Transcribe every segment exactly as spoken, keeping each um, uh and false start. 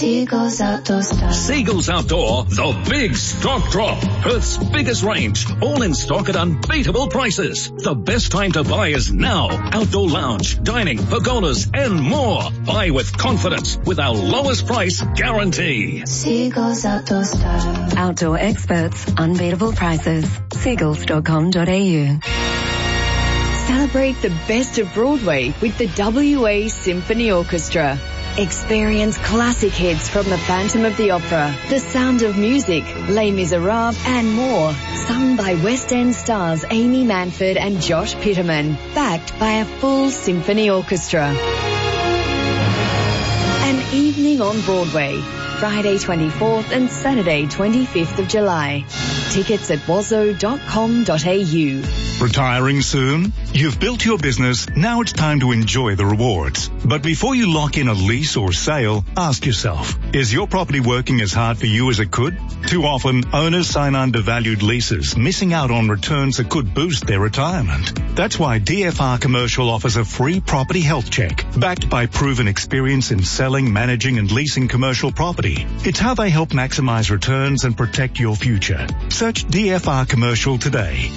Seagulls Outdoor Style. Seagulls Outdoor, the big stock drop. Perth's biggest range, all in stock at unbeatable prices. The best time to buy is now. Outdoor lounge, dining, pergolas, and more. Buy with confidence with our lowest price guarantee. Seagulls Outdoor Style. Outdoor experts, unbeatable prices. seagulls dot com dot a u. Celebrate the best of Broadway with the W A Symphony Orchestra. Experience classic hits from The Phantom of the Opera, The Sound of Music, Les Miserables, and more. Sung by West End stars Amy Manford and Josh Pitterman. Backed by a full symphony orchestra. An evening on Broadway. Friday twenty-fourth and Saturday twenty-fifth of July. Tickets at wazzo dot com dot a u. Retiring soon? You've built your business, now it's time to enjoy the rewards. But before you lock in a lease or sale, ask yourself, is your property working as hard for you as it could? Too often, owners sign undervalued leases, missing out on returns that could boost their retirement. That's why D F R Commercial offers a free property health check, backed by proven experience in selling, managing and leasing commercial property. It's how they help maximize returns and protect your future. Search D F R Commercial today.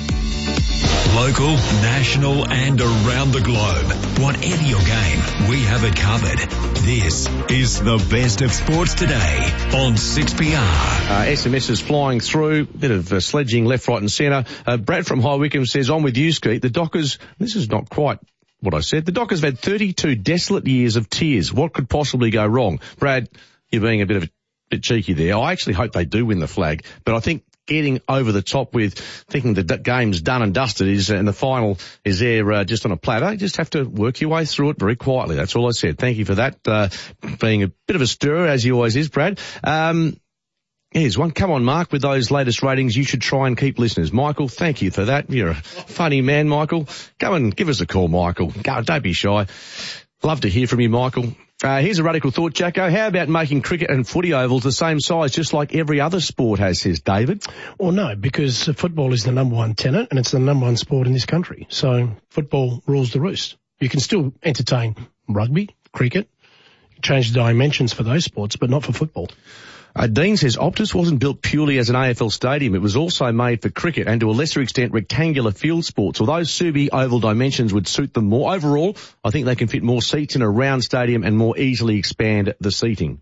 Local, national and around the globe. Whatever your game, we have it covered. This is the best of sports today on six P R. Uh, S M S is flying through, bit of uh, sledging left, right and centre. Uh, Brad from High Wycombe says, on with you, Skeet. The Dockers, this is not quite what I said. The Dockers have had thirty-two desolate years of tears. What could possibly go wrong? Brad, you're being a bit of a bit cheeky there. I actually hope they do win the flag, but I think getting over the top with thinking the d- game's done and dusted is, and the final is there uh, just on a platter. You just have to work your way through it very quietly. That's all I said. Thank you for that, uh, being a bit of a stirrer, as he always is, Brad. Um, here's one. Come on, Mark, with those latest ratings, you should try and keep listeners. Michael, thank you for that. You're a funny man, Michael. Go and give us a call, Michael. Go, don't be shy. Love to hear from you, Michael. Uh, here's a radical thought, Jacko. How about making cricket and footy ovals the same size, just like every other sport has, says David? Well, no, because football is the number one tenant and it's the number one sport in this country. So football rules the roost. You can still entertain rugby, cricket, change the dimensions for those sports, but not for football. Uh, Dean says Optus wasn't built purely as an A F L stadium. It was also made for cricket and to a lesser extent rectangular field sports. Although Subi oval dimensions would suit them more, overall I think they can fit more seats in a round stadium and more easily expand the seating.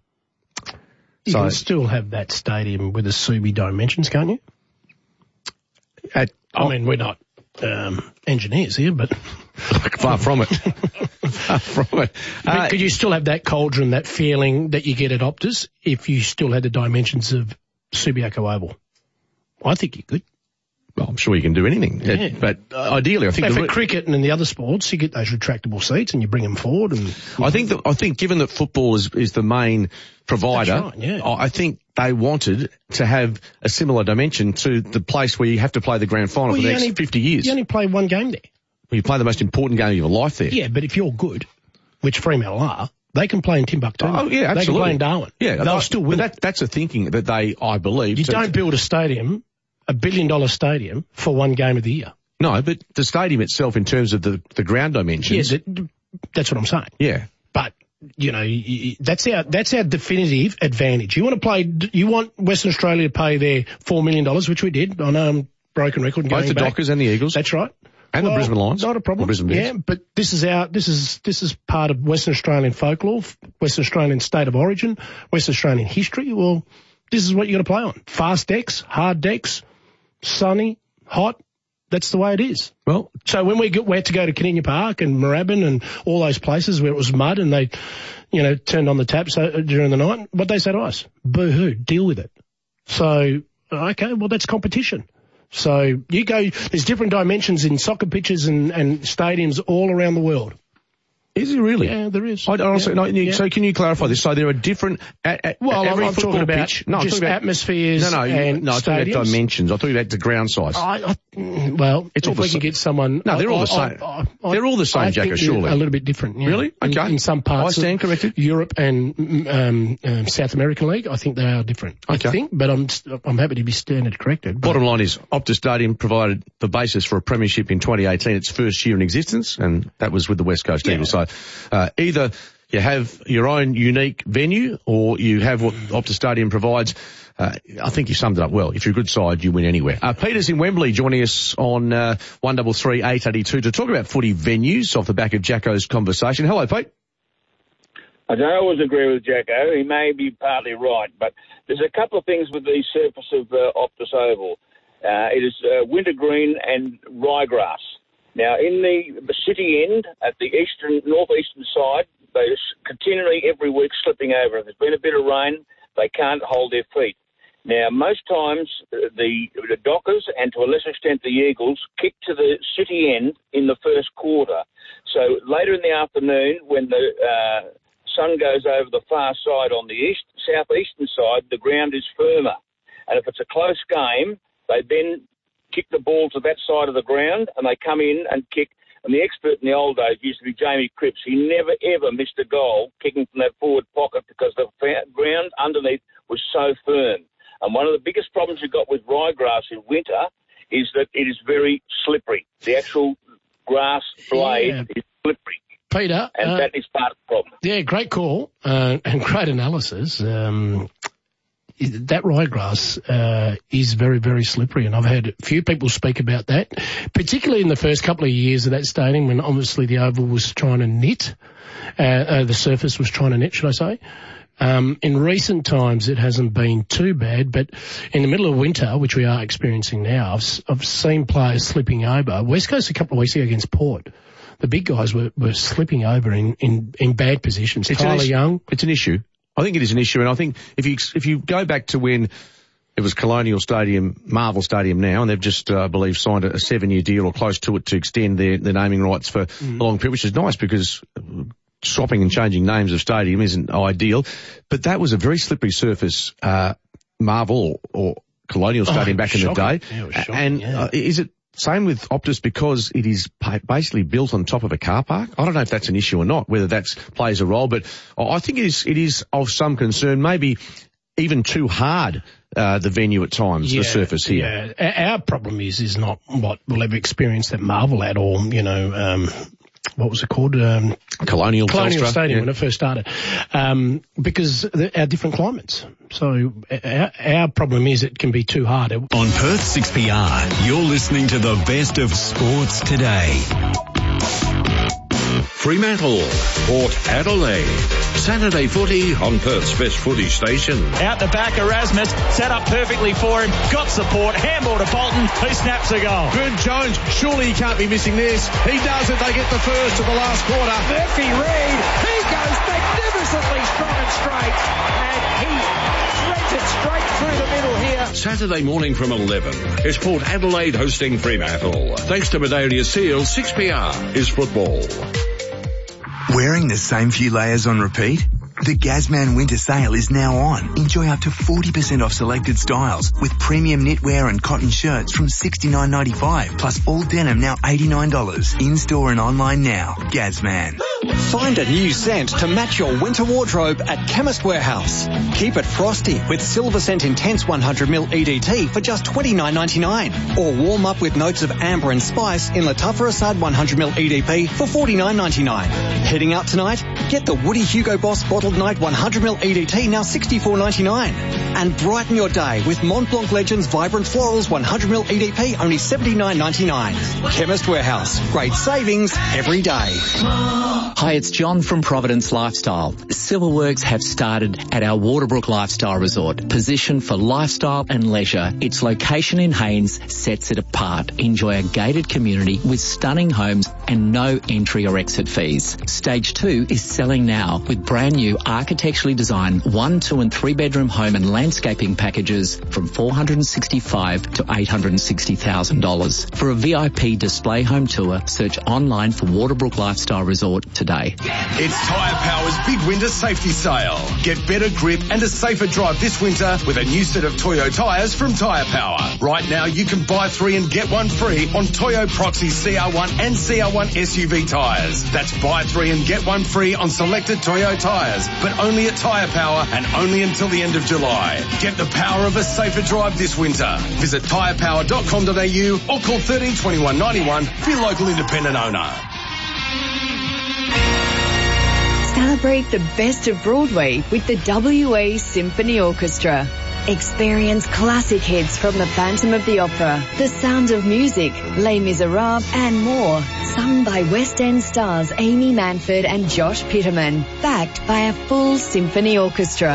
You so, can still have that stadium with the Subi dimensions, can't you? At, I mean, we're not um, engineers here, but... Far from it. Far from it. Uh, could you still have that cauldron, that feeling that you get at Optus, if you still had the dimensions of Subiaco Oval? I think you could. Well, I'm sure you can do anything. Yeah. But uh, ideally, I think... So the for cricket and in the other sports, you get those retractable seats and you bring them forward. And I think that, I think given that football is, is the main provider, right, yeah. I think they wanted to have a similar dimension to the place where you have to play the grand final well, for the next only, fifty years. You only play one game there. Well, you play the most important game of your life there. Yeah, but if you're good, which Fremantle are, they can play in Timbuktu. Oh, yeah, absolutely. They can play in Darwin. Yeah, they'll I, still win. But that, that's a thinking that they, I believe... You to, don't build a stadium, a billion-dollar stadium, for one game of the year. No, but the stadium itself in terms of the, the ground dimensions... Yeah, that, that's what I'm saying. Yeah. But, you know, that's our that's our definitive advantage. You want to play... You want Western Australia to pay their four million dollars, which we did. I know I'm broken record. Both the back. Dockers and the Eagles. That's right. And well, the Brisbane Lions. Not a problem. Yeah, but this is our, this is, this is part of Western Australian folklore, Western Australian state of origin, Western Australian history. Well, this is what you're going to play on. Fast decks, hard decks, sunny, hot. That's the way it is. Well, so when we, get, we had to go to Caninia Park and Moorabbin and all those places where it was mud and they, you know, turned on the taps during the night, what they say to us? Boo-hoo, deal with it. So, okay, well, that's competition. So you go, there's different dimensions in soccer pitches and, and stadiums all around the world. Is it really? Yeah, there is. I, honestly, yeah. no, you, yeah. So can you clarify this? So there are different... At, at, well, every I'm talking about pitch, no, just talking about, atmospheres no, no, you, and no, I'm talking about dimensions. I'm talking about the ground size. I, I, well, it's if all we the can get someone... No, they're all I, the same. I, I, they're all the same, Jacko, surely. A little bit different, yeah. Really? Okay. In, in some parts I stand corrected. Europe and um, um, South American League, I think they are different. Okay. I think, but I'm I'm happy to be standard corrected. But bottom line is, Optus Stadium provided the basis for a premiership in twenty eighteen, its first year in existence, and that was with the West Coast yeah. Eagles. So uh, either... you have your own unique venue, or you have what Optus Stadium provides. Uh, I think you summed it up well. If you're a good side, you win anywhere. Uh, Peter's in Wembley joining us on uh, one three three, eight eight two to talk about footy venues off the back of Jacko's conversation. Hello, Pete. I don't always agree with Jacko. He may be partly right, but there's a couple of things with the surface of uh, Optus Oval. Uh, it is uh, wintergreen and ryegrass. Now, in the city end, at the eastern, northeastern side, they're continually every week slipping over. If there's been a bit of rain, they can't hold their feet. Now, most times the, the Dockers and to a lesser extent the Eagles kick to the city end in the first quarter. So later in the afternoon, when the uh, sun goes over the far side on the east, southeastern side, the ground is firmer. And if it's a close game, they then kick the ball to that side of the ground and they come in and kick. And the expert in the old days used to be Jamie Cripps. He never, ever missed a goal kicking from that forward pocket because the ground underneath was so firm. And one of the biggest problems you've got with ryegrass in winter is that it is very slippery. The actual grass blade yeah. is slippery. Peter. And uh, that is part of the problem. Yeah, great call uh, and great analysis. Um, that ryegrass uh, is very, very slippery, and I've heard a few people speak about that, particularly in the first couple of years of that stadium when obviously the oval was trying to knit, uh, uh, the surface was trying to knit, should I say. Um, in recent times, it hasn't been too bad, but in the middle of winter, which we are experiencing now, I've, I've seen players slipping over. West Coast a couple of weeks ago against Port, the big guys were, were slipping over in, in, in bad positions. It's Tyler an Young. It's an issue. I think it is an issue, and I think if you if you go back to when it was Colonial Stadium, Marvel Stadium now, and they've just, uh, I believe, signed a seven-year deal or close to it to extend their, their naming rights for mm. a long period, which is nice because swapping and changing names of stadium isn't ideal. But that was a very slippery surface, uh, Marvel or, or Colonial Stadium oh, back in the day. Yeah, it was shocking, and yeah. uh, is it same with Optus because it is basically built on top of a car park? I don't know if that's an issue or not, whether that plays a role, but I think it is, it is of some concern, maybe even too hard, uh, the venue at times, yeah, the surface here. Yeah. Our problem is, is not what we'll ever experience at Marvel at or, you know, um, what was it called? Um, Colonial Colonial Telstra, Stadium yeah. when it first started. Um, because the, our different climates. So our, our problem is it can be too hard. On Perth six P R, you're listening to the best of sports today. Fremantle, Port Adelaide. Saturday footy on Perth's best footy station. Out the back, Erasmus set up perfectly for him. Got support. Handball to Bolton, who snaps a goal. Burn Jones, surely he can't be missing this. He does it. They get the first of the last quarter. Murphy Reid, he goes magnificently strong and straight. And he threads it straight through the middle here. Saturday morning from eleven is Port Adelaide hosting Fremantle. Thanks to Madeira Seal, six P R is football. Wearing the same few layers on repeat? The Gazman Winter Sale is now on. Enjoy up to forty percent off selected styles with premium knitwear and cotton shirts from sixty-nine ninety-five plus all denim now eighty-nine dollars. In-store and online now. Gazman. Find a new scent to match your winter wardrobe at Chemist Warehouse. Keep it frosty with Silver Scent Intense one hundred milliliter E D T for just twenty-nine ninety-nine. Or warm up with notes of amber and spice in Latafra Assad one hundred milliliter E D P for forty-nine ninety-nine. Heading out tonight? Get the Woody Hugo Boss Bottled Night one hundred milliliter E D T now sixty-four ninety-nine. And brighten your day with Mont Blanc Legends Vibrant Florals one hundred milliliter E D P only seventy-nine ninety-nine. Chemist Warehouse. Great savings every day. Hi, it's John from Providence Lifestyle. Silverworks have started at our Waterbrook Lifestyle Resort. Positioned for lifestyle and leisure, its location in Haynes sets it apart. Enjoy a gated community with stunning homes and no entry or exit fees. Stage two is selling now with brand new architecturally designed one, two and three bedroom home and landscaping packages from four hundred sixty-five thousand dollars to eight hundred sixty thousand dollars. For a V I P display home tour, search online for Waterbrook Lifestyle Resort today. It's Tyre Power's big winter safety sale. Get better grip and a safer drive this winter with a new set of Toyo tyres from Tyre Power. Right now you can buy three and get one free on Toyo Proxy C R one and C R one S U V tyres. That's buy three and get one free on selected Toyo tyres, but only at Tyre Power and only until the end of July. Get the power of a safer drive this winter. Visit tyre power dot com dot a u or call thirteen twenty-one ninety-one for your local independent owner. Celebrate the best of Broadway with the W A Symphony Orchestra. Experience classic hits from The Phantom of the Opera, The Sound of Music, Les Miserables, and more, sung by West End stars Amy Manford and Josh Pitterman, backed by a full symphony orchestra.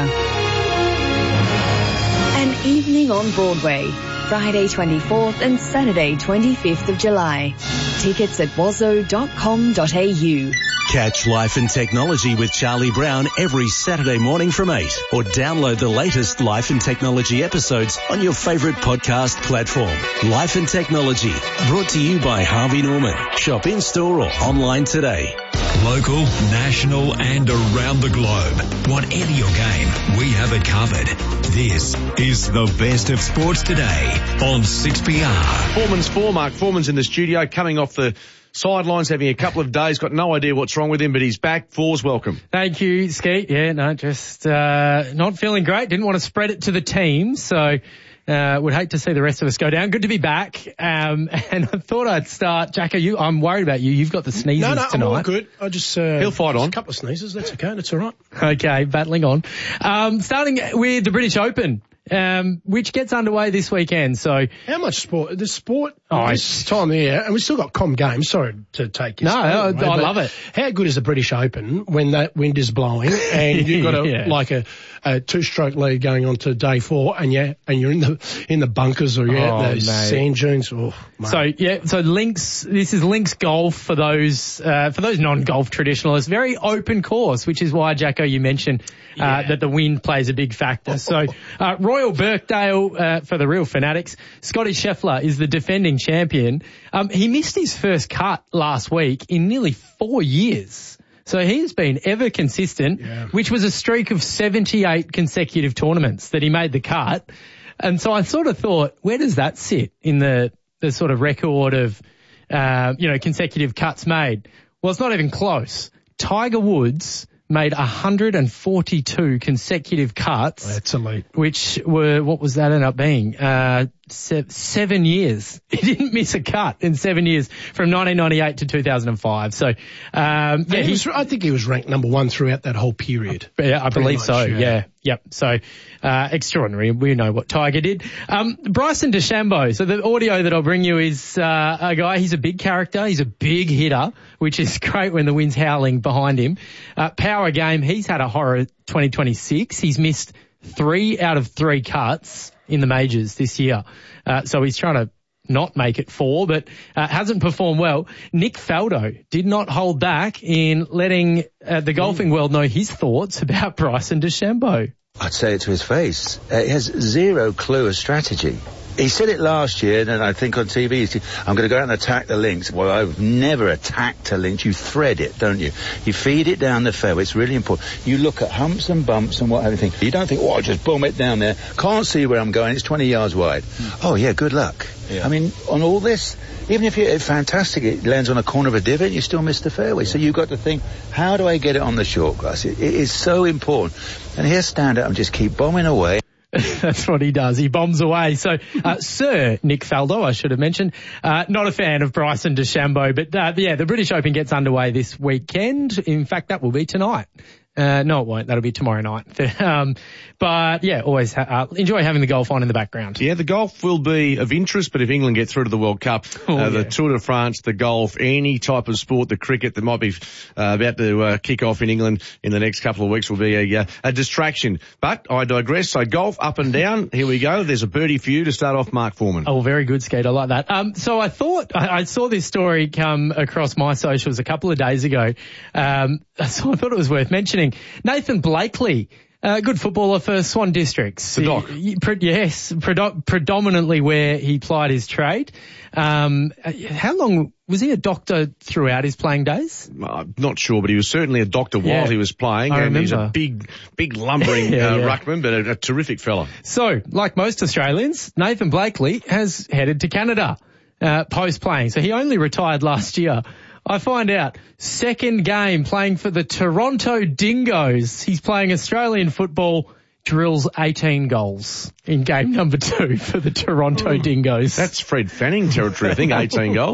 An evening on Broadway, Friday twenty-fourth and Saturday twenty-fifth of July. Tickets at wazzo dot com dot a u. Catch Life and Technology with Charlie Brown every Saturday morning from eight, or download the latest Life and Technology episodes on your favourite podcast platform. Life and Technology, brought to you by Harvey Norman. Shop in-store or online today. Local, national and around the globe. Whatever your game, we have it covered. This is the best of sports today on six P R. Foreman's four, Mark Foreman's in the studio, coming off the sidelines, having a couple of days, got no idea what's wrong with him, but he's back. Fours, welcome. Thank you, Skeet. Yeah, no, just uh not feeling great. Didn't want to spread it to the team, so uh would hate to see the rest of us go down. Good to be back. Um and I thought I'd start. Jacko, you, I'm worried about you. You've got the sneezes no, no, tonight. I'm all good. I just uh, He'll fight on. A couple of sneezes. That's okay. That's all right. Okay, battling on. Um, starting with the British Open. Um, which gets underway this weekend. So how much sport? The sport oh, this time there, and we still got Com Games. Sorry to take you. No, I, away, I love it. How good is the British Open when that wind is blowing and you've got a yeah. like a, a two-stroke lead going on to day four, and yeah, and you're in the in the bunkers or you're oh, at those mate. sand dunes. Oh, mate. So yeah, so links. This is links golf for those uh, for those non-golf traditionalists. Very open course, which is why Jacko, you mentioned uh, yeah. that the wind plays a big factor. So uh, Royal Birkdale. Uh, for the real fanatics, Scotty Scheffler is the defending champion. Um, he missed his first cut last week in nearly four years. So he's been ever consistent, yeah. which was a streak of seventy-eight consecutive tournaments that he made the cut. And so I sort of thought, where does that sit in the, the sort of record of, uh, you know, consecutive cuts made? Well, it's not even close. Tiger Woods made one hundred forty-two consecutive cuts. That's elite. Which were, what was that end up being? Uh, se- seven years. He didn't miss a cut in seven years from nineteen ninety-eight to two thousand five. So, um, yeah, he he, was, I think he was ranked number one throughout that whole period. Yeah, I believe much, so. yeah. Yeah. Yep. So, uh, extraordinary. We know what Tiger did. Um, Bryson DeChambeau. So the audio that I'll bring you is, uh, a guy, he's a big character. He's a big hitter, which is great when the wind's howling behind him. Uh, power game. He's had a horror twenty twenty-six. He's missed three out of three cuts in the majors this year. Uh, so he's trying to not make it four, but uh, hasn't performed well. Nick Faldo did not hold back in letting uh, the golfing world know his thoughts about Bryson DeChambeau. I'd say it to his face. Uh, he has zero clue of strategy. He said it last year, and I think on T V, he said, I'm going to go out and attack the links. Well, I've never attacked a link. You thread it, don't you? You feed it down the fairway. It's really important. You look at humps and bumps and what have you think. You don't think, oh, I'll just boom it down there. Can't see where I'm going. It's twenty yards wide. Mm. Oh, yeah, good luck. Yeah. I mean, on all this, even if you're fantastic, it lands on a corner of a divot, you still miss the fairway. Yeah. So you've got to think, how do I get it on the short grass? It, it is so important. And he'll stand up and just keep bombing away. That's what he does. He bombs away. So, uh, Sir Nick Faldo, I should have mentioned, uh, not a fan of Bryson DeChambeau, but, uh, yeah, the British Open gets underway this weekend. In fact, that will be tonight. Uh, no, it won't. That'll be tomorrow night. um, but yeah, always ha- uh, enjoy having the golf on in the background. Yeah, the golf will be of interest, but if England get through to the World Cup, oh, uh, the yeah. Tour de France, the golf, any type of sport, the cricket that might be uh, about to uh, kick off in England in the next couple of weeks will be a, uh, a distraction. But I digress. So golf up and down. Here we go. There's a birdie for you to start off, Mark Foreman. Oh, very good, Skate. I like that. Um, so I thought, I, I saw this story come across my socials a couple of days ago. Um, so I thought it was worth mentioning. Nathan Blakely, uh, good footballer for Swan Districts. The doc. He, pre- yes, predo- predominantly where he plied his trade. Um, how long, was he a doctor throughout his playing days? I'm not sure, but he was certainly a doctor yeah, while he was playing. I and remember. He's a big, big lumbering yeah, uh, yeah. ruckman, but a, a terrific fella. So, like most Australians, Nathan Blakely has headed to Canada, uh, post-playing. So he only retired last year. I find out, second game playing for the Toronto Dingoes. He's playing Australian football, drills eighteen goals in game number two for the Toronto Dingoes. That's Fred Fanning territory, I think, eighteen goals.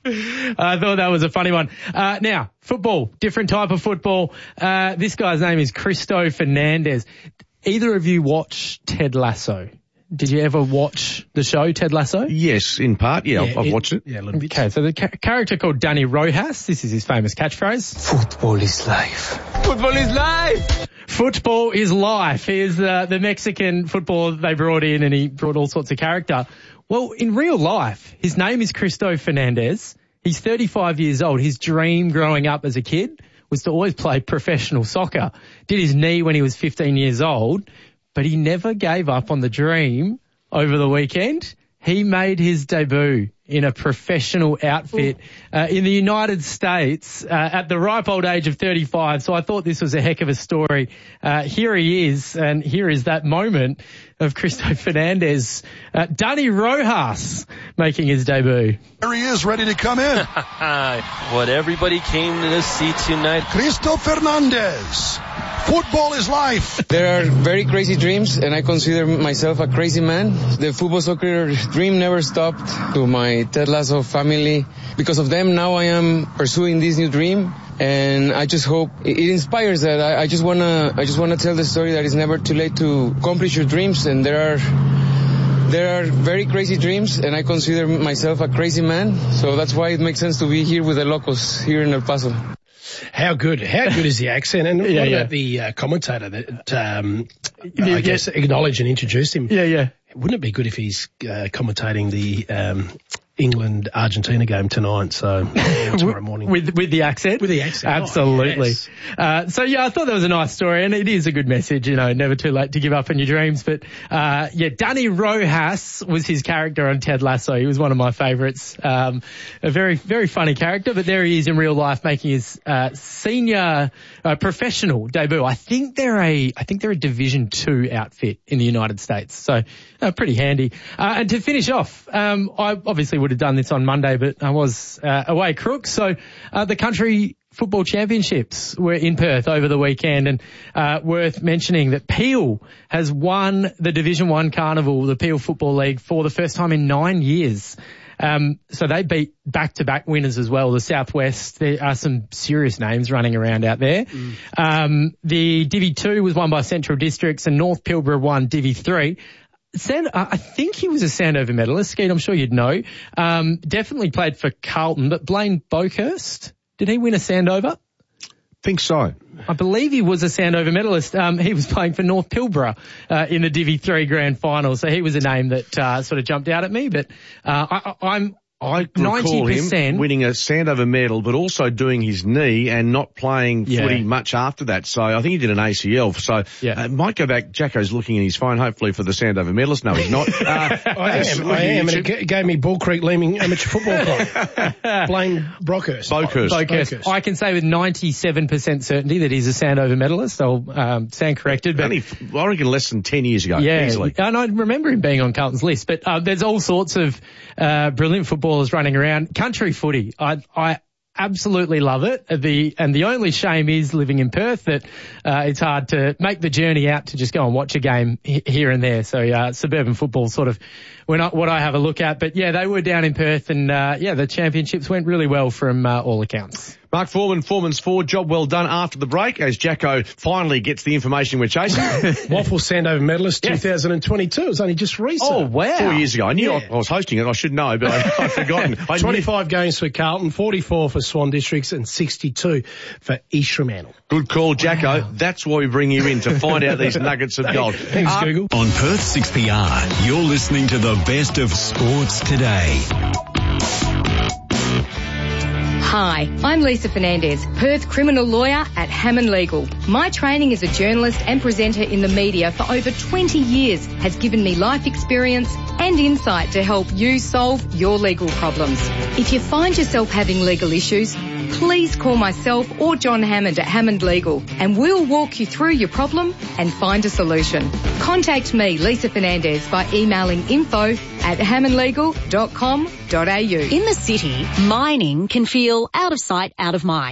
I thought that was a funny one. Uh, now, football, different type of football. Uh, this guy's name is Cristo Fernandez. Either of you watch Ted Lasso? Did you ever watch the show Ted Lasso? Yes, in part. Yeah, Yeah, I've, I've it- watched it. Yeah, a little bit. Okay, so the ca- character called Danny Rojas, this is his famous catchphrase. Football is life. Football is life! Football is life. Here's uh, the Mexican footballer that they brought in, and he brought all sorts of character. Well, in real life, his name is Cristo Fernandez. He's thirty-five years old. His dream growing up as a kid was to always play professional soccer. Did his knee when he was fifteen years old, but he never gave up on the dream. Over the weekend, he made his debut in a professional outfit uh, in the United States uh, at the ripe old age of thirty-five. So I thought this was a heck of a story. Uh, here he is, and here is that moment of Cristo Fernandez, uh, Danny Rojas making his debut. There he is, ready to come in. What everybody came to see tonight. Cristo Fernandez. Football is life. There are very crazy dreams, and I consider myself a crazy man. The football soccer dream never stopped. To my Ted Lasso family, because of them, now I am pursuing this new dream, and I just hope it inspires that. I, I just wanna, I just wanna tell the story that it's never too late to accomplish your dreams, and there are. There are very crazy dreams, and I consider myself a crazy man, so that's why it makes sense to be here with the locals here in El Paso. How good, how good is the accent? And Yeah, what yeah. about the uh, commentator that, um, Yeah, I guess, acknowledged and introduced him? Yeah, yeah. Wouldn't it be good if he's uh, commentating the um, England-Argentina game tonight, so uh, tomorrow morning? With with the accent? With the accent. Absolutely. Oh, yes. uh, so, yeah, I thought that was a nice story, and it is a good message, you know, never too late to give up on your dreams. But, uh, yeah, Danny Rojas was his character on Ted Lasso. He was one of my favourites. Um, a very, very funny character, but there he is in real life making his uh, senior uh, professional debut. I think they're a, I think they're a Division Two outfit in the United States. So, uh, pretty handy. Uh, and to finish off, um, I obviously would have done this on Monday, but I was uh, away crook. So uh, the country football championships were in Perth over the weekend, and uh, worth mentioning that Peel has won the Division One Carnival, the Peel Football League, for the first time in nine years. Um, so they beat back-to-back winners as well. The Southwest, there are some serious names running around out there. Mm. Um, the Divi two was won by Central Districts, and North Pilbara won Divi three. Sand, I think he was a Sandover medalist. Skeet, I'm sure you'd know. Um, definitely played for Carlton, but Blaine Boakhurst, did he win a Sandover? Think so. I believe he was a Sandover medalist. Um, he was playing for North Pilbara uh, in the Divi three grand final, so he was a name that uh, sort of jumped out at me. But uh, I, I'm I recall ninety percent him winning a Sandover medal, but also doing his knee and not playing Yeah. footy much after that. So I think he did an A C L. So Yeah. uh, might go back. Jacko's looking in his phone, hopefully for the Sandover medalist. No, he's not. Uh, I am, I am, and it g- gave me Bull Creek Leeming Amateur Football Club. Blaine Brockhurst. Boakhurst. Boakhurst. I can say with ninety-seven percent certainty that he's a Sandover medalist. I'll um, stand corrected. But Only, I reckon less than ten years ago, yeah, easily. and I remember him being on Carlton's list. But uh, there's all sorts of uh, brilliant footballers running around. Country footy, I I absolutely love it. The and the only shame is living in Perth that uh, it's hard to make the journey out to just go and watch a game h- here and there. So uh, suburban football sort of when I, what I have a look at. But yeah, they were down in Perth, and uh, yeah, the championships went really well from uh, all accounts. Mark Foreman, Foreman's Ford, job well done after the break as Jacko finally gets the information we're chasing. Waffle Sandover medalist Yeah. twenty twenty-two. It was only just recent. Oh, wow. Four years ago. I knew Yeah. I, I was hosting it. I should know, but I, I'd forgotten. I knew- twenty-five games for Carlton, forty-four for Swan Districts, and sixty-two for East Fremantle. Good call, Jacko. Wow. That's why we bring you in, to find out these nuggets of gold. Thanks, Uh, Google. On Perth six P R, you're listening to the best of sports today. Hi, I'm Lisa Fernandez, Perth criminal lawyer at Hammond Legal. My training as a journalist and presenter in the media for over twenty years has given me life experience and insight to help you solve your legal problems. If you find yourself having legal issues, please call myself or John Hammond at Hammond Legal, and we'll walk you through your problem and find a solution. Contact me, Lisa Fernandez, by emailing info at hammond legal dot com dot a u. In the city, mining can feel out of sight, out of mind.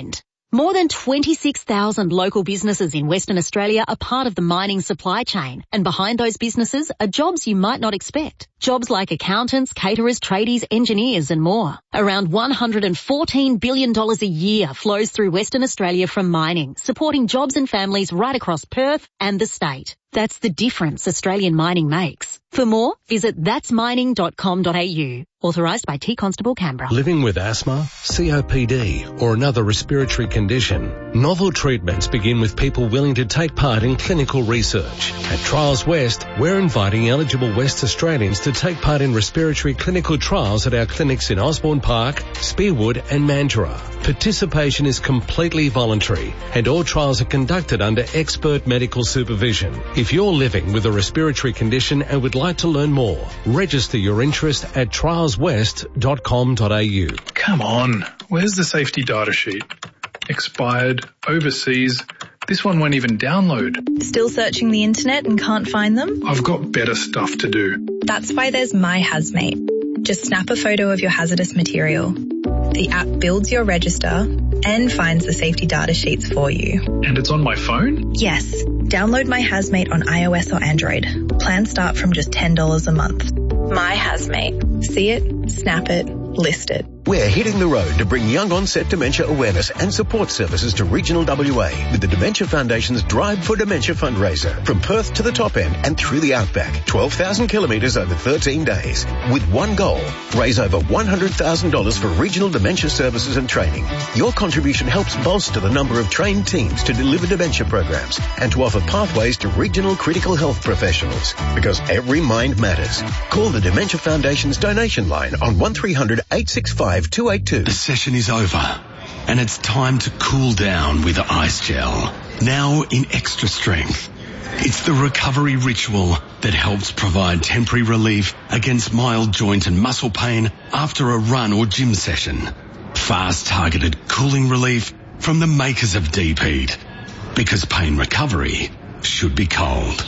More than twenty-six thousand local businesses in Western Australia are part of the mining supply chain, and behind those businesses are jobs you might not expect. Jobs like accountants, caterers, tradies, engineers and more. Around one hundred fourteen billion dollars a year flows through Western Australia from mining, supporting jobs and families right across Perth and the state. That's the difference Australian mining makes. For more, visit that's mining dot com dot a u. Authorised by T Constable Canberra. Living with asthma, C O P D or another respiratory condition, novel treatments begin with people willing to take part in clinical research. At Trials West, we're inviting eligible West Australians to take part in respiratory clinical trials at our clinics in Osborne Park, Spearwood and Mandurah. Participation is completely voluntary and all trials are conducted under expert medical supervision. If you're living with a respiratory condition and would like to learn more, register your interest at trials west dot com dot a u. Come on, where's the safety data sheet? Expired, overseas. This one won't even download. Still searching the internet and can't find them? I've got better stuff to do. That's why there's My Hazmate. Just snap a photo of your hazardous material. The app builds your register and finds the safety data sheets for you. And it's on my phone? Yes. Download My Hazmate on iOS or Android. Plans start from just ten dollars a month. My Hazmate. See it, snap it, list it. We're hitting the road to bring young onset dementia awareness and support services to regional W A with the Dementia Foundation's Drive for Dementia fundraiser. From Perth to the top end and through the outback, twelve thousand kilometres over thirteen days. With one goal, raise over one hundred thousand dollars for regional dementia services and training. Your contribution helps bolster the number of trained teams to deliver dementia programs and to offer pathways to regional critical health professionals. Because every mind matters. Call the Dementia Foundation's donation line on one three hundred eight six five two eight two. The session is over and it's time to cool down with Ice Gel. Now in extra strength. It's the recovery ritual that helps provide temporary relief against mild joint and muscle pain after a run or gym session. Fast targeted cooling relief from the makers of Deep Heat. Because pain recovery should be cold.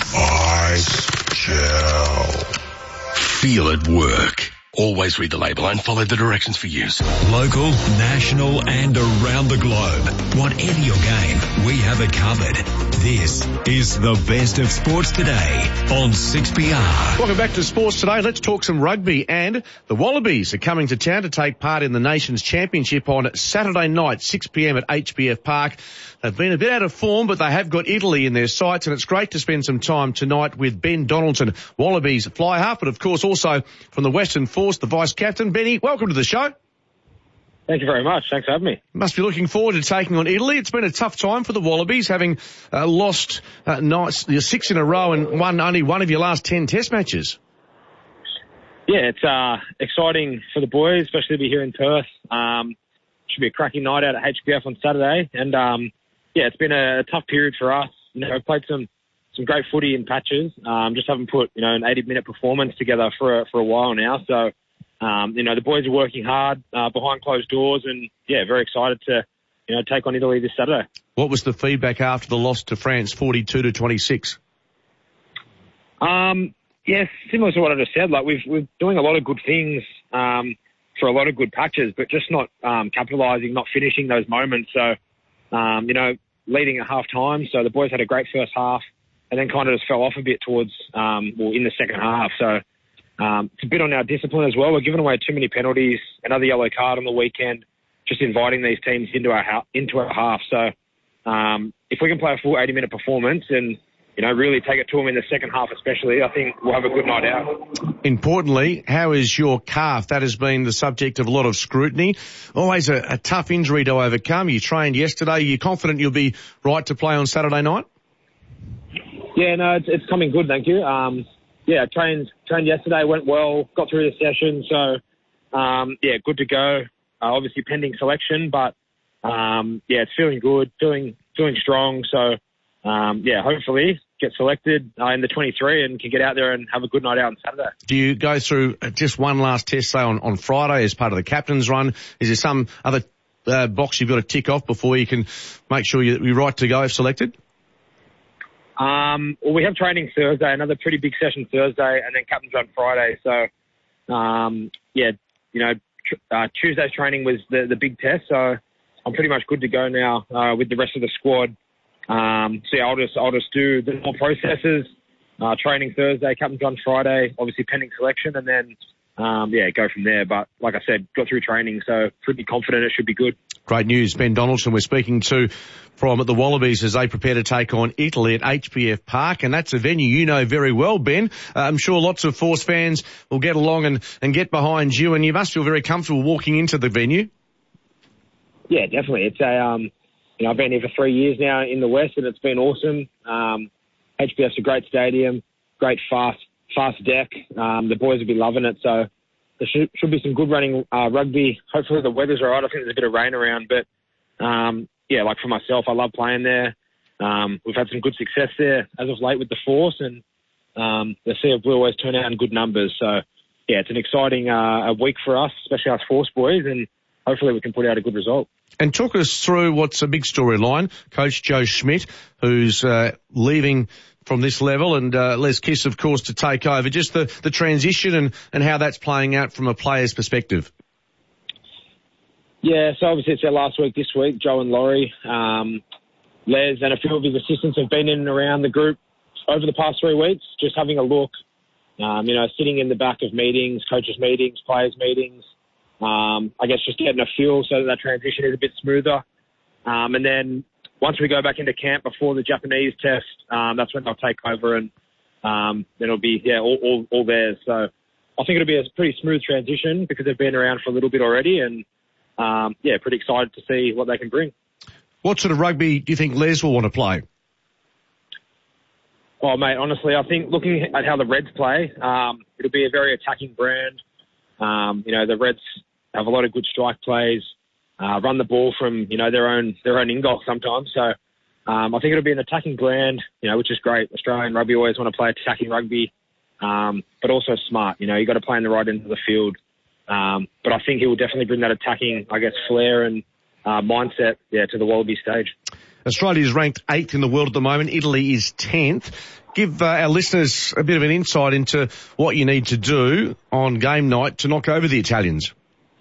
Ice Gel. Feel it work. Always read the label and follow the directions for use. Local, national and around the globe. Whatever your game, we have it covered. This is the best of sports today on six P R. Welcome back to Sports Today. Let's talk some rugby. And the Wallabies are coming to town to take part in the Nations Championship on Saturday night, six p.m. at H B F Park. They've been a bit out of form, but they have got Italy in their sights, and it's great to spend some time tonight with Ben Donaldson, Wallabies fly half, but of course also from the Western Force, the vice-captain. Benny, welcome to the show. Thank you very much. Thanks for having me. Must be looking forward to taking on Italy. It's been a tough time for the Wallabies, having uh, lost uh, nice, six in a row and won only one of your last ten test matches. Yeah, it's uh, exciting for the boys, especially to be here in Perth. Um, should be a cracking night out at H B F on Saturday. And, um, yeah, it's been a, a tough period for us. You know, I've played some, some great footy in patches. Um, just haven't put, you know, an eighty-minute performance together for a, for a while now. So, Um, you know, the boys are working hard uh, behind closed doors and, yeah, very excited to, you know, take on Italy this Saturday. What was the feedback after the loss to France, forty-two to twenty-six? Um, yes, similar to what I just said. Like, we've, we're doing a lot of good things um, for a lot of good patches, but just not um, capitalising, not finishing those moments. So, um, you know, leading at half-time. So the boys had a great first half and then kind of just fell off a bit towards, um, well, in the second half. So, Um, it's a bit on our discipline as well. We're giving away too many penalties, another yellow card on the weekend, just inviting these teams into our ha- into our half. So um, if we can play a full eighty-minute performance and, you know, really take it to them in the second half especially, I think we'll have a good night out. Importantly, how is your calf? That has been the subject of a lot of scrutiny. Always a, a tough injury to overcome. You trained yesterday. You're confident you'll be right to play on Saturday night? Yeah, no, it's, it's coming good, thank you. Um, Yeah, trained trained yesterday, went well, got through the session, so um, yeah, good to go. Uh, obviously pending selection, but um, yeah, it's feeling good, feeling feeling strong. So um, yeah, hopefully get selected uh, in the twenty-three and can get out there and have a good night out on Saturday. Do you go through just one last test, say on, on Friday as part of the captain's run? Is there some other uh, box you've got to tick off before you can make sure you're, you're right to go if selected? Um, well, we have training Thursday, another pretty big session Thursday, and then captain's run Friday. So, um, yeah, you know, tr- uh, Tuesday's training was the, the big test. So I'm pretty much good to go now uh, with the rest of the squad. Um, so yeah, I'll just I'll just do the more processes. Uh, training Thursday, captain's on Friday, obviously pending selection, and then um, yeah, go from there. But like I said, got through training, so pretty confident it should be good. Great news. Ben Donaldson we're speaking to from the Wallabies as they prepare to take on Italy at H B F Park, and that's a venue you know very well, Ben. Uh, I'm sure lots of Force fans will get along and, and get behind you, and you must feel very comfortable walking into the venue. Yeah, definitely. It's a um, you know I've been here for three years now in the West, and it's been awesome. Um, H B F's a great stadium, great fast fast deck. Um, the boys will be loving it, so there should, should be some good running uh, rugby. Hopefully the weather's all right. I think there's a bit of rain around, but um, yeah, like for myself, I love playing there. Um, we've had some good success there as of late with the Force, and um, the Sea of Blue always turn out in good numbers. So yeah, it's an exciting uh, a week for us, especially us Force boys, and hopefully we can put out a good result. And talk us through what's a big storyline. Coach Joe Schmidt, who's uh, leaving from this level, and uh, Les Kiss, of course, to take over. Just the, the transition and, and how that's playing out from a player's perspective. Yeah, so obviously it's their last week this week, Joe and Laurie. Um, Les and a few of his assistants have been in and around the group over the past three weeks, just having a look, um, you know, sitting in the back of meetings, coaches' meetings, players' meetings. Um, I guess just getting a feel so that that transition is a bit smoother. Um, and then once we go back into camp before the Japanese test, um, that's when they'll take over, and um, then it'll be yeah all, all, all theirs. So I think it'll be a pretty smooth transition because they've been around for a little bit already, and um, yeah, pretty excited to see what they can bring. What sort of rugby do you think Les will want to play? Oh, mate, honestly, I think looking at how the Reds play, um, it'll be a very attacking brand. Um, you know, the Reds have a lot of good strike plays. Uh, run the ball from, you know, their own, their own in-goal sometimes. So, um, I think it'll be an attacking brand, you know, which is great. Australian rugby always want to play attacking rugby, um, but also smart. You know, you got to play in the right end of the field. Um, but I think he will definitely bring that attacking, I guess, flair and, uh, mindset, yeah, to the Wallaby stage. Australia is ranked eighth in the world at the moment. Italy is tenth. Give uh, our listeners a bit of an insight into what you need to do on game night to knock over the Italians.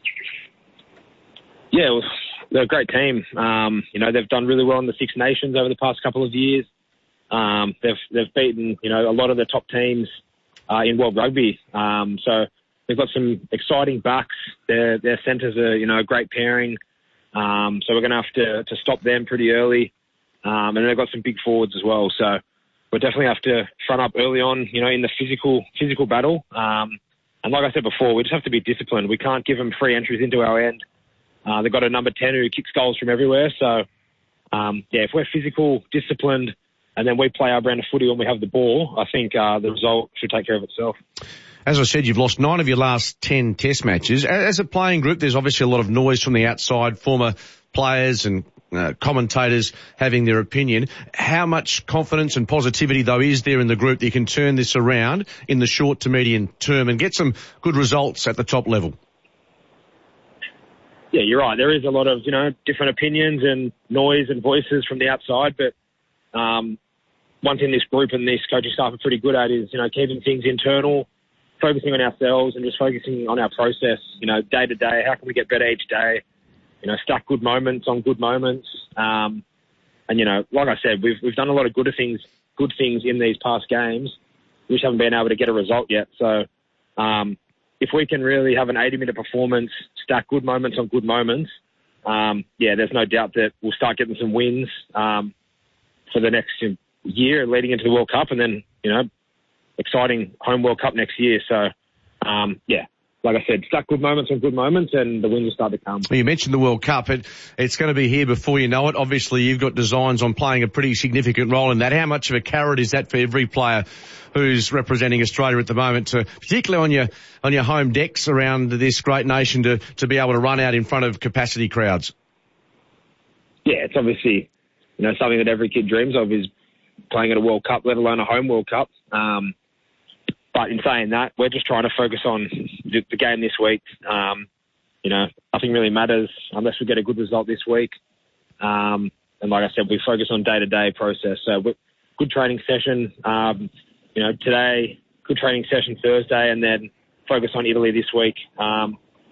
Yeah, well, they're a great team. Um, you know, they've done really well in the Six Nations over the past couple of years. Um, they've they've beaten, you know, a lot of the top teams uh, in world rugby. Um, so they've got some exciting backs. Their their centres are, you know, a great pairing. Um, so we're going to have to to stop them pretty early. Um, and they've got some big forwards as well. So we'll definitely have to front up early on, you know, in the physical physical battle. Um, and like I said before, we just have to be disciplined. We can't give them free entries into our end. Uh, they've got a number ten who kicks goals from everywhere. So, um, yeah, if we're physical, disciplined, and then we play our brand of footy when we have the ball, I think uh, the result should take care of itself. As I said, you've lost nine of your last ten test matches. As a playing group, there's obviously a lot of noise from the outside, former players and uh, commentators having their opinion. How much confidence and positivity, though, is there in the group that you can turn this around in the short to medium term and get some good results at the top level? Yeah, you're right. There is a lot of, you know, different opinions and noise and voices from the outside. But um, one thing this group and this coaching staff are pretty good at is, you know, keeping things internal, focusing on ourselves and just focusing on our process, you know, day to day. How can we get better each day? You know, stack good moments on good moments. Um, and, you know, like I said, we've we've done a lot of good things, good things in these past games. We just haven't been able to get a result yet. So, um, if we can really have an eighty-minute performance, stack good moments on good moments, um, yeah, there's no doubt that we'll start getting some wins um, for the next year leading into the World Cup, and then, you know, exciting home World Cup next year. So, um, yeah, like I said, stack good moments on good moments, and the wins will start to come. Well, you mentioned the World Cup. It, it's going to be here before you know it. Obviously, you've got designs on playing a pretty significant role in that. How much of a carrot is that for every player who's representing Australia at the moment, to, particularly on your on your home decks around this great nation, to, to be able to run out in front of capacity crowds? Yeah, it's obviously, you know, something that every kid dreams of, is playing at a World Cup, let alone a home World Cup. Um, but in saying that, we're just trying to focus on the, the game this week. Um, you know, nothing really matters unless we get a good result this week. Um, and like I said, we focus on day-to-day process. So good training session, um, you know, today, good training session Thursday, and then focus on Italy this week. Um,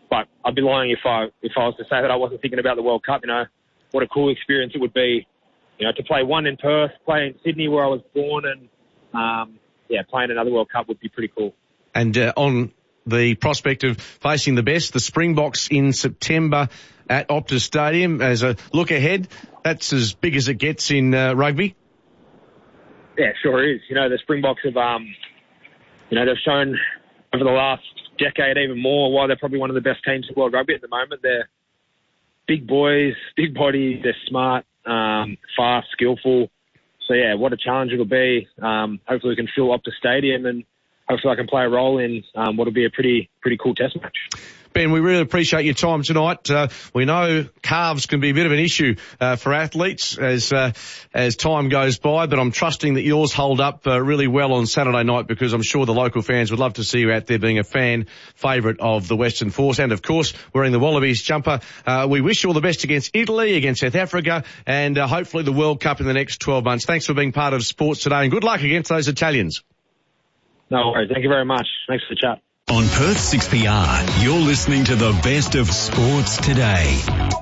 but I'd be lying if I if I was to say that I wasn't thinking about the World Cup. You know, what a cool experience it would be, you know, to play one in Perth, play in Sydney where I was born, and um, yeah, playing another World Cup would be pretty cool. And uh, on the prospect of facing the best, the Springboks in September at Optus Stadium, as a look ahead, that's as big as it gets in uh, rugby. Yeah, sure is. You know, the Springboks have, um, you know, they've shown over the last decade even more why they're probably one of the best teams in world rugby at the moment. They're big boys, big bodies, they're smart, um, fast, skillful. So, yeah, what a challenge it'll be. Um, hopefully we can fill up the stadium, and hopefully I can play a role in um, what will be a pretty pretty cool test match. Ben, we really appreciate your time tonight. Uh, we know calves can be a bit of an issue uh, for athletes as uh, as time goes by, but I'm trusting that yours hold up uh, really well on Saturday night, because I'm sure the local fans would love to see you out there being a fan favourite of the Western Force, and of course wearing the Wallabies jumper. Uh, we wish you all the best against Italy, against South Africa, and uh, hopefully the World Cup in the next twelve months. Thanks for being part of Sports Today, and good luck against those Italians. No worries. Thank you very much. Thanks for the chat. On Perth six P R, you're listening to the best of Sports Today.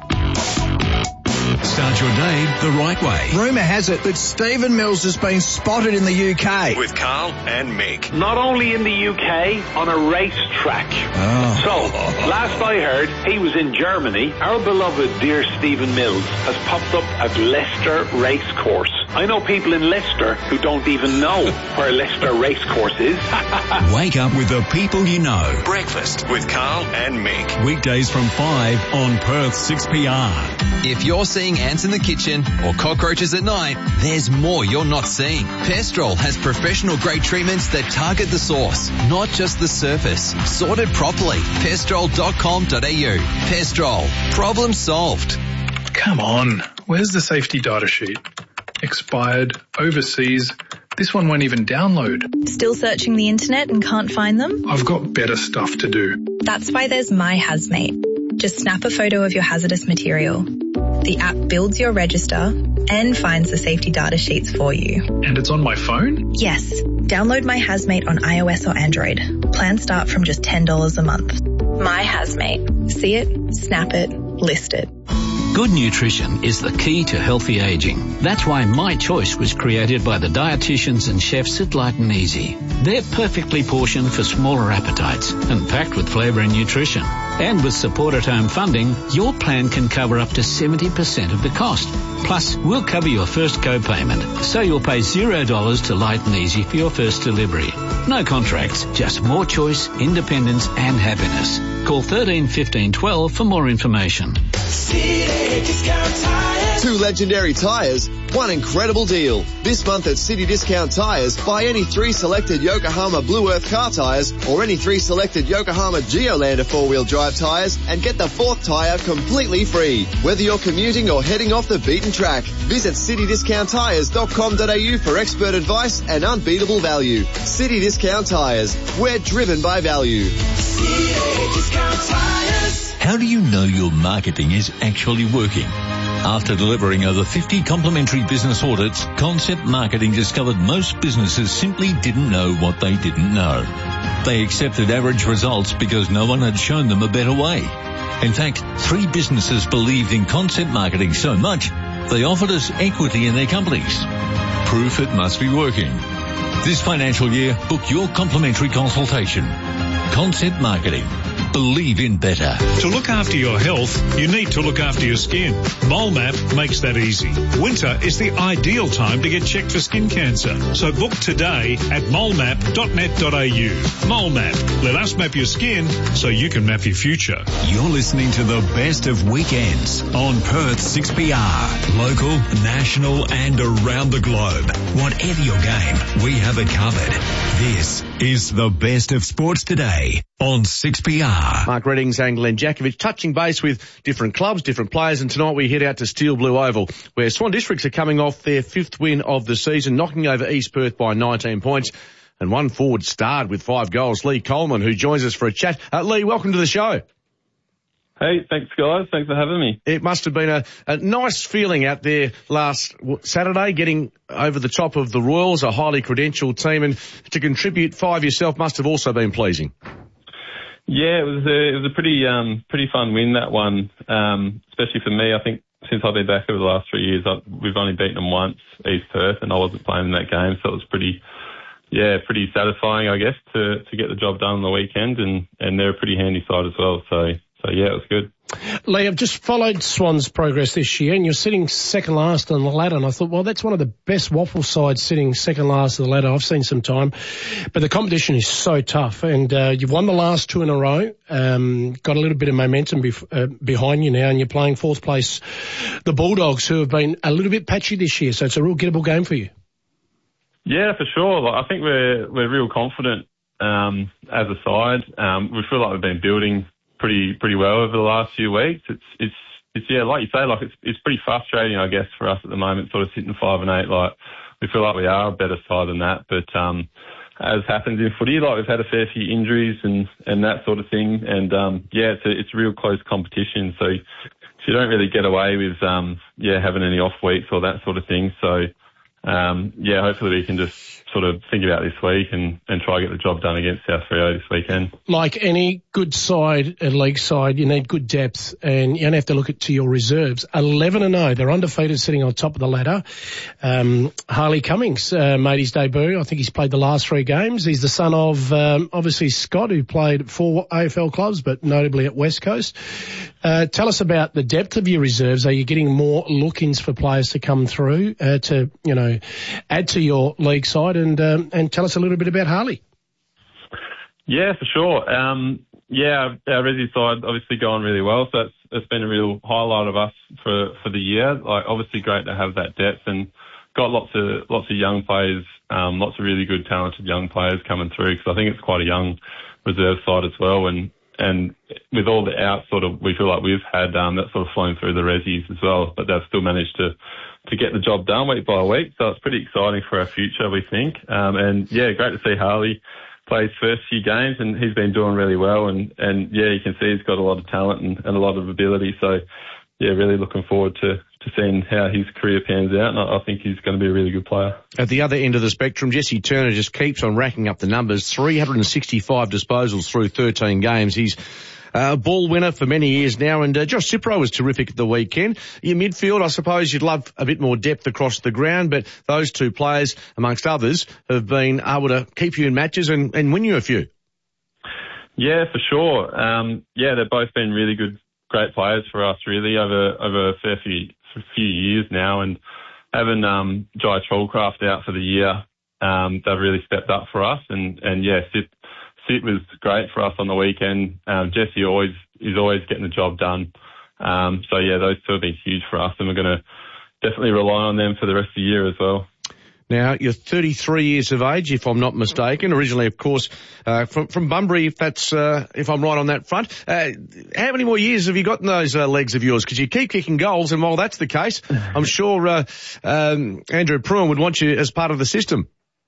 Start your day the right way. Rumour has it that Stephen Mills has been spotted in the U K. With Carl and Mick. Not only in the U K, on a racetrack. Oh. So, last I heard, he was in Germany. Our beloved dear Stephen Mills has popped up at Leicester Racecourse. I know people in Leicester who don't even know where Leicester Racecourse is. Wake up with the people you know. Breakfast with Carl and Mick. Weekdays from five on Perth six P R. If you're seeing ants in the kitchen or cockroaches at night, there's more you're not seeing. Pestrol has professional grade treatments that target the source, not just the surface. Sorted properly. pestrol dot com dot a u. Pestrol. Problem solved. Come on. Where's the safety data sheet? Expired, overseas. This one won't even download. Still searching the internet and can't find them? I've got better stuff to do. That's why there's My Hazmate. Just snap a photo of your hazardous material. The app builds your register and finds the safety data sheets for you. And it's on my phone? Yes. Download My Hazmate on iOS or Android. Plans start from just ten dollars a month. My Hazmate. See it, snap it, list it. Good nutrition is the key to healthy aging. That's why My Choice was created by the dietitians and chefs at Light and Easy. They're perfectly portioned for smaller appetites and packed with flavour and nutrition. And with support at home funding, your plan can cover up to seventy percent of the cost. Plus, we'll cover your first co-payment, so you'll pay zero dollars to Light and Easy for your first delivery. No contracts, just more choice, independence and happiness. Call thirteen fifteen twelve for more information. Two legendary tyres, one incredible deal. This month at City Discount Tyres, buy any three selected Yokohama Blue Earth car tyres or any three selected Yokohama Geolander four-wheel drive tyres and get the fourth tyre completely free. Whether you're commuting or heading off the beaten track, visit city discount tyres dot com dot a u for expert advice and unbeatable value. City Discount Tyres, we're driven by value. City Discount Tyres. How do you know your marketing is actually working? After delivering over fifty complimentary business audits, Concept Marketing discovered most businesses simply didn't know what they didn't know. They accepted average results because no one had shown them a better way. In fact, three businesses believed in Concept Marketing so much, they offered us equity in their companies. Proof it must be working. This financial year, book your complimentary consultation. Concept Marketing. Believe in better. To look after your health, you need to look after your skin. MoleMap makes that easy. Winter is the ideal time to get checked for skin cancer. So book today at mole map dot net dot a u. MoleMap. Let us map your skin so you can map your future. You're listening to the best of weekends on Perth six P R. Local, national and around the globe. Whatever your game, we have it covered. This is the best of Sports Today on six P R. Mark Reddings and Glenn Jakovich touching base with different clubs, different players, and tonight we head out to Steel Blue Oval, where Swan Districts are coming off their fifth win of the season, knocking over East Perth by nineteen points, and one forward starred with five goals, Lee Coleman, who joins us for a chat. Uh, Lee, welcome to the show. Hey, thanks guys. Thanks for having me. It must have been a, a nice feeling out there last Saturday, getting over the top of the Royals, a highly credentialed team, and to contribute five yourself must have also been pleasing. Yeah, it was a, it was a pretty um, pretty fun win, that one, um, especially for me. I think since I've been back over the last three years, I, we've only beaten them once, East Perth, and I wasn't playing in that game, so it was pretty, yeah, pretty satisfying, I guess, to, to get the job done on the weekend, and, and they're a pretty handy side as well, so, so yeah, it was good. Lee, I've just followed Swans' progress this year, and you're sitting second last on the ladder, and I thought, well, that's one of the best waffle sides sitting second last on the ladder I've seen some time. But the competition is so tough, and uh, you've won the last two in a row, um, got a little bit of momentum bef- uh, behind you now, and you're playing fourth place the Bulldogs, who have been a little bit patchy this year, so it's a real gettable game for you. Yeah, for sure. Like, I think we're we're real confident um, as a side. Um, we feel like we've been building pretty pretty well over the last few weeks. It's it's it's yeah, like you say, like it's it's pretty frustrating, I guess, for us at the moment, sort of sitting five and eight. Like, we feel like we are a better side than that, but um, as happens in footy, like we've had a fair few injuries and and that sort of thing, and um, yeah, it's a, it's a real close competition. So you don't really get away with um, yeah having any off weeks or that sort of thing. So um, yeah, hopefully we can just sort of think about this week and, and try to get the job done against South Freo this weekend. Like any good side, a league side, you need good depth, and you don't have to look at to your reserves. eleven and oh, they're undefeated, sitting on top of the ladder. Um, Harley Cummings uh, made his debut. I think he's played the last three games. He's the son of um, obviously Scott, who played at four A F L clubs, but notably at West Coast. Uh, tell us about the depth of your reserves. Are you getting more look-ins for players to come through uh, to, you know, add to your league side? And um, and tell us a little bit about Harley. Yeah, for sure. Um, yeah, our Resi side obviously going really well, so it's, it's been a real highlight of us for, for the year. Like, obviously great to have that depth, and got lots of lots of young players, um, lots of really good, talented young players coming through, because I think it's quite a young reserve side as well. And and with all the outs, sort of, we feel like we've had um, that sort of flowing through the Resis as well, but they've still managed to to get the job done week by week. So it's pretty exciting for our future, we think. Um, and yeah, great to see Harley play his first few games, and he's been doing really well. And, and yeah, you can see he's got a lot of talent and, and a lot of ability. So yeah, really looking forward to, to seeing how his career pans out. And I, I think he's going to be a really good player. At the other end of the spectrum, Jesse Turner just keeps on racking up the numbers. three hundred sixty-five disposals through thirteen games. He's Uh, ball winner for many years now, and uh, Josh Cipro was terrific at the weekend. Your midfield, I suppose you'd love a bit more depth across the ground, but those two players, amongst others, have been able to keep you in matches and, and win you a few. Yeah, for sure. Um, yeah, they've both been really good, great players for us, really, over over a fair few, few years now. And having um, Jai Trollcraft out for the year, um, they've really stepped up for us. And, and yeah, Sid, Sid was great for us on the weekend. Um, Jesse always is always getting the job done. Um, so yeah, those two have been huge for us, and we're going to definitely rely on them for the rest of the year as well. Now, you're thirty-three years of age, if I'm not mistaken. Originally, of course, uh, from, from Bunbury, if that's, uh, if I'm right on that front. Uh, how many more years have you got in those uh, legs of yours? Because you keep kicking goals, and while that's the case, I'm sure uh, um, Andrew Pruitt would want you as part of the system.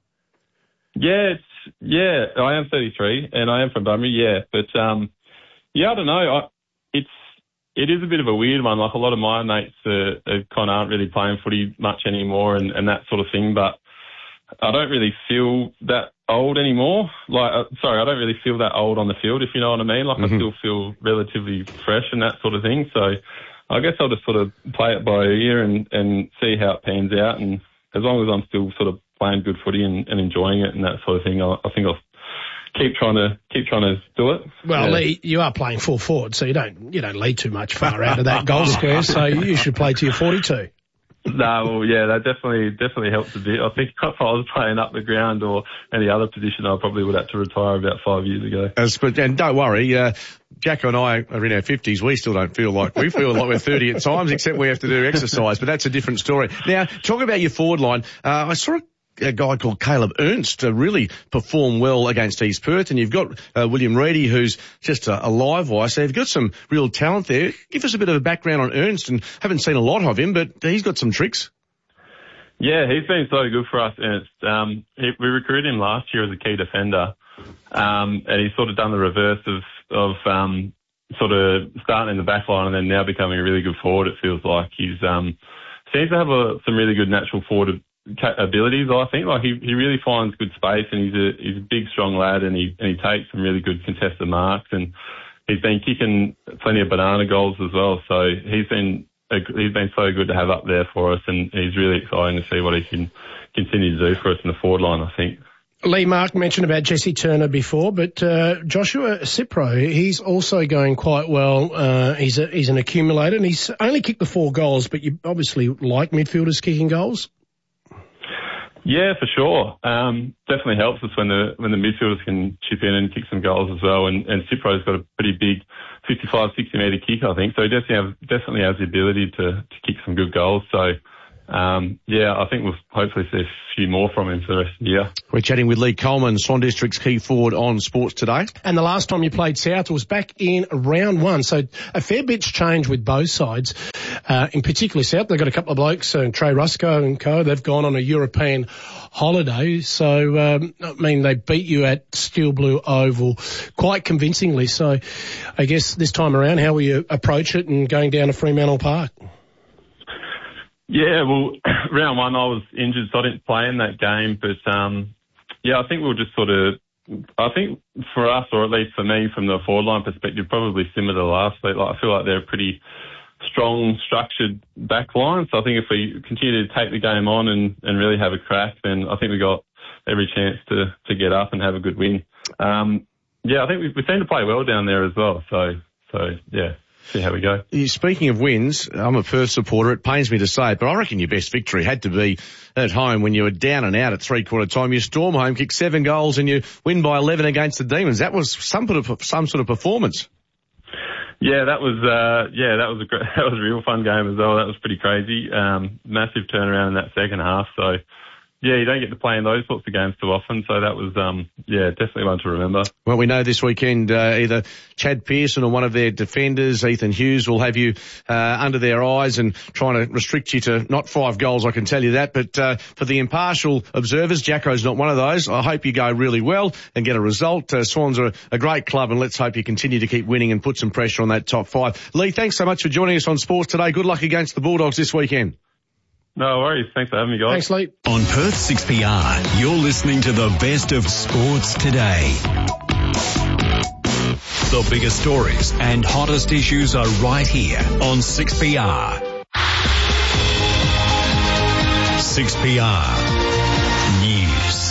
Yeah, it's, yeah, I am thirty-three, and I am from Bunbury, yeah. But, um, yeah, I don't know. I, it's, it is a bit of a weird one. Like, a lot of my mates uh, kind of aren't really playing footy much anymore and, and that sort of thing, but I don't really feel that old anymore. Like, uh, sorry, I don't really feel that old on the field, if you know what I mean. Like, mm-hmm. I still feel relatively fresh and that sort of thing. So I guess I'll just sort of play it by ear and, and see how it pans out. And as long as I'm still sort of playing good footy and, and enjoying it and that sort of thing, I, I think I'll keep trying to keep trying to do it. Well, yeah. Lee, you are playing full forward, so you don't you don't lead too much far out of that goal square. So you should play to your forty-two. No, well, yeah, that definitely definitely helps a bit. I think if I was playing up the ground or any other position, I probably would have to retire about five years ago. As, but, and don't worry, uh, Jack and I are in our fifties. We still don't feel like we feel like we're thirty at times, except we have to do exercise. But that's a different story. Now, talk about your forward line. Uh, I saw a a guy called Caleb Ernst to really perform well against East Perth, and you've got uh, William Reedy, who's just a, a live wire, so you've got some real talent there. Give us a bit of a background on Ernst, and haven't seen a lot of him, but he's got some tricks. Yeah, he's been so good for us, Ernst. Um, he, we recruited him last year as a key defender, um, and he's sort of done the reverse of, of um, sort of starting in the back line and then now becoming a really good forward, it feels like. He's um, seems to have a, some really good natural forward abilities, I think. Like, he, he really finds good space, and he's a, he's a big, strong lad, and he, and he takes some really good contested marks, and he's been kicking plenty of banana goals as well. So he's been, a, he's been so good to have up there for us, and he's really exciting to see what he can continue to do for us in the forward line, I think. Lee, Mark mentioned about Jesse Turner before, but uh, Joshua Cipro, he's also going quite well. Uh, he's a, he's an accumulator, and he's only kicked the four goals, but you obviously like midfielders kicking goals. Yeah, for sure. Um, definitely helps us when the when the midfielders can chip in and kick some goals as well. And, and Cipro's got a pretty big fifty-five, sixty metre kick, I think. So he definitely, have, definitely has the ability to, to kick some good goals. So, um, yeah, I think we'll hopefully see a few more from him for the rest of the year. We're chatting with Lee Coleman, Swan District's key forward on Sports Today. And the last time you played South was back in round one. So a fair bit's changed with both sides. Uh, in particular South, they've got a couple of blokes, uh, Trey Rusco and co. They've gone on a European holiday. So, um, I mean, they beat you at Steel Blue Oval quite convincingly. So I guess this time around, how will you approach it and going down to Fremantle Park? Yeah, well, round one I was injured, so I didn't play in that game. But, um, yeah, I think we'll just sort of, I think for us, or at least for me, from the forward line perspective, probably similar to last week. Like, I feel like they're a pretty strong, structured back line. So I think if we continue to take the game on and, and really have a crack, then I think we've got every chance to, to get up and have a good win. Um, yeah, I think we, we seem to play well down there as well. So, so yeah. See how we go. Speaking of wins, I'm a Perth supporter. It pains me to say it, but I reckon your best victory had to be at home when you were down and out at three-quarter time. You storm home, kick seven goals, and you win by eleven against the Demons. That was some sort of some sort of performance. Yeah, that was uh, yeah, that was a great, that was a real fun game as well. That was pretty crazy. Um, massive turnaround in that second half. So. Yeah, you don't get to play in those sorts of games too often, so that was, um, yeah, definitely one to remember. Well, we know this weekend uh, either Chad Pearson or one of their defenders, Ethan Hughes, will have you uh, under their eyes and trying to restrict you to not five goals, I can tell you that. But uh, for the impartial observers, Jacko's not one of those. I hope you go really well and get a result. Uh, Swans are a great club, and let's hope you continue to keep winning and put some pressure on that top five. Lee, thanks so much for joining us on Sports Today. Good luck against the Bulldogs this weekend. No worries. Thanks for having me, guys. Thanks, Lee. On Perth six P R, you're listening to the best of Sports Today. The biggest stories and hottest issues are right here on six P R. six P R News.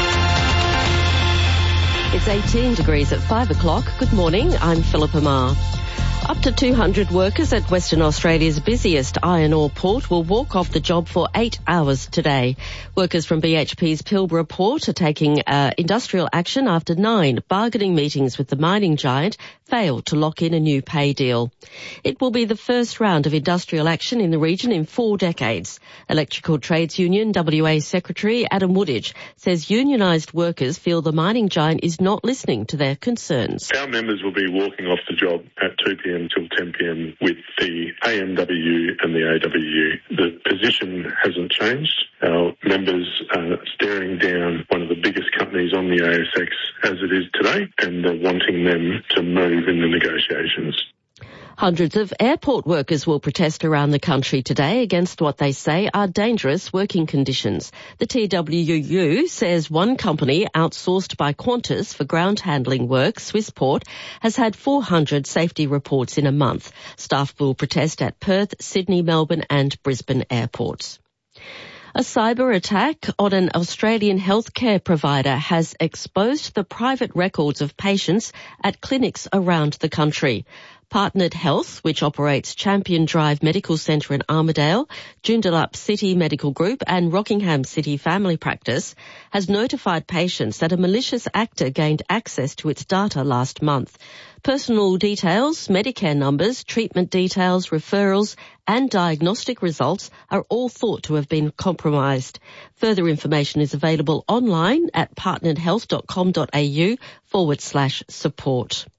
It's eighteen degrees at five o'clock. Good morning. I'm Philippa Marr. Up to two hundred workers at Western Australia's busiest iron ore port will walk off the job for eight hours today. Workers from B H P's Pilbara port are taking uh, industrial action after nine bargaining meetings with the mining giant failed to lock in a new pay deal. It will be the first round of industrial action in the region in four decades. Electrical Trades Union W A Secretary Adam Woodage says unionised workers feel the mining giant is not listening to their concerns. Our members will be walking off the job at two p.m. till ten p.m. with the A M W and the A W U. The position hasn't changed. Our members are staring down one of the biggest companies on the A S X as it is today, and they're wanting them to move in the negotiations. Hundreds of airport workers will protest around the country today against what they say are dangerous working conditions. The T W U says one company outsourced by Qantas for ground handling work, Swissport, has had four hundred safety reports in a month. Staff will protest at Perth, Sydney, Melbourne and Brisbane airports. A cyber attack on an Australian healthcare provider has exposed the private records of patients at clinics around the country. Partnered Health, which operates Champion Drive Medical Centre in Armidale, Joondalup City Medical Group and Rockingham City Family Practice, has notified patients that a malicious actor gained access to its data last month. Personal details, Medicare numbers, treatment details, referrals and diagnostic results are all thought to have been compromised. Further information is available online at partneredhealth.com.au forward slash support.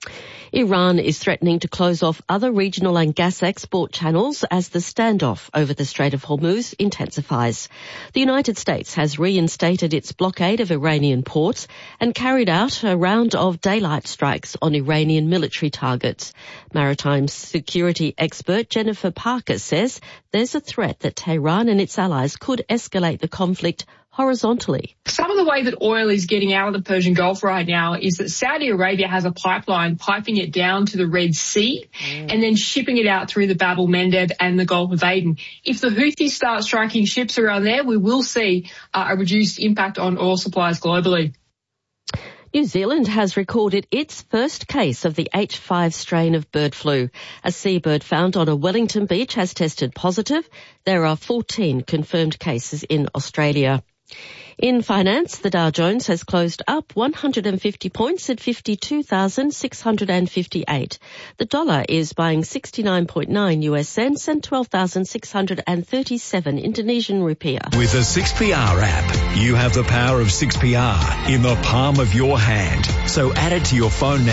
Iran is threatening to close off other regional and gas export channels as the standoff over the Strait of Hormuz intensifies. The United States has reinstated its blockade of Iranian ports and carried out a round of daylight strikes on Iranian military targets. Maritime security expert Jennifer Parker says there's a threat that Tehran and its allies could escalate the conflict horizontally. Some of the way that oil is getting out of the Persian Gulf right now is that Saudi Arabia has a pipeline piping it down to the Red Sea mm. and then shipping it out through the Bab el-Mandeb and the Gulf of Aden. If the Houthis start striking ships around there, we will see uh, a reduced impact on oil supplies globally. New Zealand has recorded its first case of the H five strain of bird flu. A seabird found on a Wellington beach has tested positive. There are fourteen confirmed cases in Australia. In finance, the Dow Jones has closed up one hundred fifty points at fifty-two thousand six hundred fifty-eight. The dollar is buying sixty-nine point nine U S cents and twelve thousand six hundred thirty-seven Indonesian rupiah. With the six P R app, you have the power of six P R in the palm of your hand. So add it to your phone now.